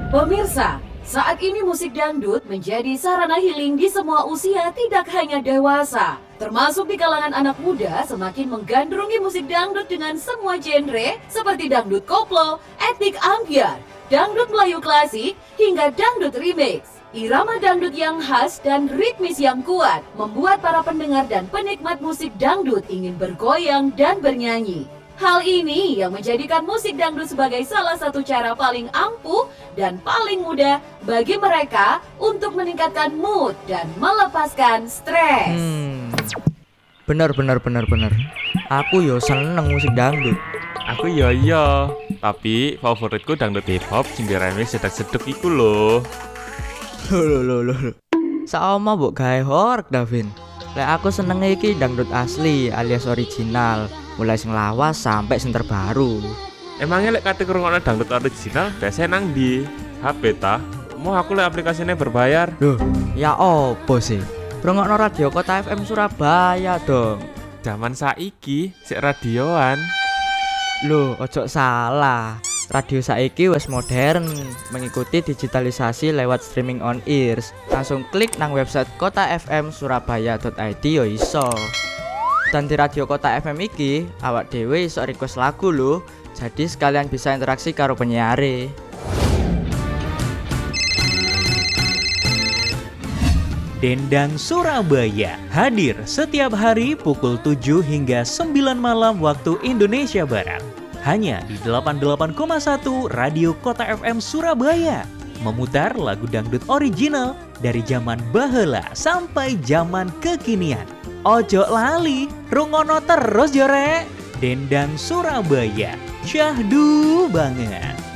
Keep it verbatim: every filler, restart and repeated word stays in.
Pemirsa, saat ini musik dangdut menjadi sarana healing di semua usia, tidak hanya dewasa. Termasuk di kalangan anak muda semakin menggandrungi musik dangdut dengan semua genre seperti dangdut koplo, etnik ambyar, dangdut Melayu klasik, hingga dangdut remix. Irama dangdut yang khas dan ritmis yang kuat membuat para pendengar dan penikmat musik dangdut ingin bergoyang dan bernyanyi. Hal ini yang menjadikan musik dangdut sebagai salah satu cara paling ampuh dan paling mudah bagi mereka untuk meningkatkan mood dan melepaskan stres. Hmm, bener bener bener bener. Aku yo seneng musik dangdut. Aku yo yo, tapi favoritku dangdut hip hop sing diremix sedek-sedek iku lho. Loh loh loh loh. Sama mbok gawe horeg Davin. Lek aku seneng iki dangdut asli alias original, mulai sing lawas sampai sing terbaru. Emangnya lek kate ngrungokno dangdut original biasanya nang di H P ta? Mau aku lek aplikasinya berbayar. Loh, ya opo sih? Ngrungokno radio Kota F M Surabaya dong. Zaman saiki sik radioan. Loh, ojo salah. Radio saiki wis modern, mengikuti digitalisasi lewat streaming on ears. Langsung klik nang website kota f m surabaya dot i d yo iso. Dan di radio Kota F M iki, awak dhewe iso request lagu lho. Jadi sekalian bisa interaksi karo penyiare. Dendang Surabaya hadir setiap hari pukul tujuh hingga sembilan malam waktu Indonesia Barat. Hanya di delapan puluh delapan koma satu Radio Kota F M Surabaya. Memutar lagu dangdut original dari zaman baheula sampai zaman kekinian. Ojo lali, rungono terus jore. Dendang Surabaya, syahdu banget.